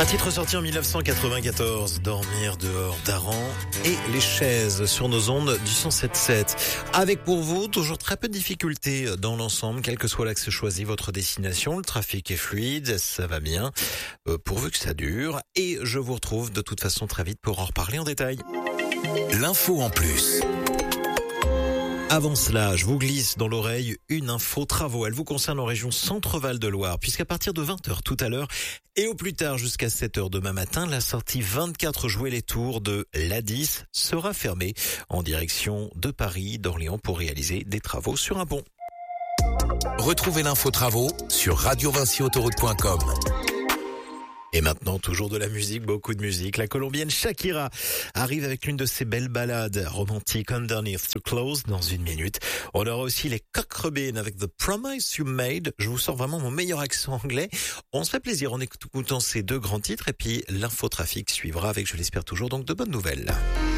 Un titre sorti en 1994, Dormir dehors d'Aran et les chaises sur nos ondes du 107.7. Avec pour vous toujours très peu de difficultés dans l'ensemble, quel que soit l'axe choisi, votre destination. Le trafic est fluide, ça va bien, pourvu que ça dure. Et je vous retrouve de toute façon très vite pour en reparler en détail. L'info en plus. Avant cela, je vous glisse dans l'oreille une info travaux. Elle vous concerne en région Centre-Val de Loire, puisqu'à partir de 20h tout à l'heure et au plus tard jusqu'à 7h demain matin, la sortie 24 Jouer les Tours de l'A10 sera fermée en direction de Paris, d'Orléans pour réaliser des travaux sur un pont. Retrouvez l'info travaux sur radiovinciautoroute.com. Et maintenant, toujours de la musique, beaucoup de musique. La Colombienne Shakira arrive avec l'une de ses belles ballades romantiques, Underneath the Clothes, dans une minute. On aura aussi les Coq-Robin avec The Promise You Made. Je vous sors vraiment mon meilleur accent anglais. On se fait plaisir en écoutant ces deux grands titres. Et puis, l'infotrafic suivra avec, je l'espère toujours, donc de bonnes nouvelles.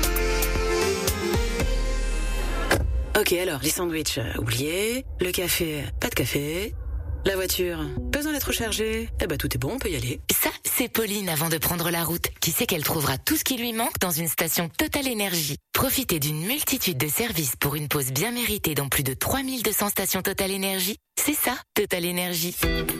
Ok, alors, les sandwichs, oubliez. Le café, pas de café. La voiture, besoin d'être rechargée. Eh ben, tout est bon, on peut y aller. Ça, c'est Pauline avant de prendre la route, qui sait qu'elle trouvera tout ce qui lui manque dans une station Total Énergie. Profitez d'une multitude de services pour une pause bien méritée dans plus de 3200 stations Total Énergie. C'est ça, Total Énergie.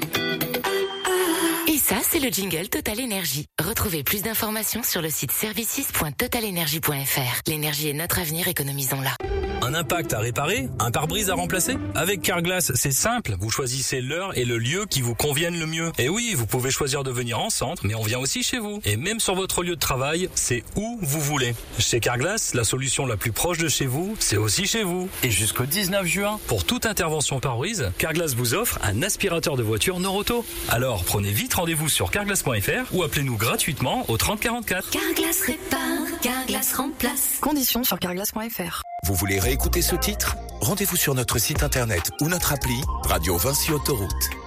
Et ça, c'est le jingle Total Énergie. Retrouvez plus d'informations sur le site services.totalenergie.fr. L'énergie est notre avenir, économisons-la. Un impact à réparer? Un pare-brise à remplacer? Avec Carglass, c'est simple. Vous choisissez l'heure et le lieu qui vous conviennent le mieux. Et oui, vous pouvez choisir de venir en centre, mais on vient aussi chez vous. Et même sur votre lieu de travail, c'est où vous voulez. Chez Carglass, la solution la plus proche de chez vous, c'est aussi chez vous. Et jusqu'au 19 juin, pour toute intervention pare-brise, Carglass vous offre un aspirateur de voiture Noroto. Alors, prenez vite rendez-vous sur carglass.fr ou appelez-nous gratuitement au 30 44. Carglass répare, Carglass remplace. Conditions sur carglass.fr. Vous voulez réécouter ce titre? Rendez-vous sur notre site internet ou notre appli Radio Vinci Autoroute.